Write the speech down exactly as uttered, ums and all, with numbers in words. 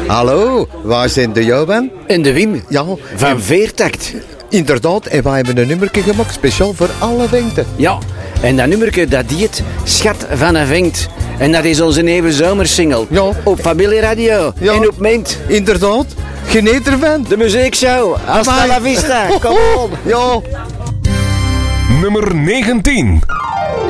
Hallo, waar zijn de jouwen? En de Wim. Ja. Van Veertakt. Inderdaad, en wij hebben een nummertje gemaakt, speciaal voor alle Vengten. Ja, en dat nummerke dat diet Schat van een Vengt. En dat is onze nieuwe zomersingle. Ja. Op Familie Radio. Ja. En op Meent. Inderdaad, geniet ervan. De muziekshow. Hasta Bye. la vista. Kom on. Ja. Nummer negentien.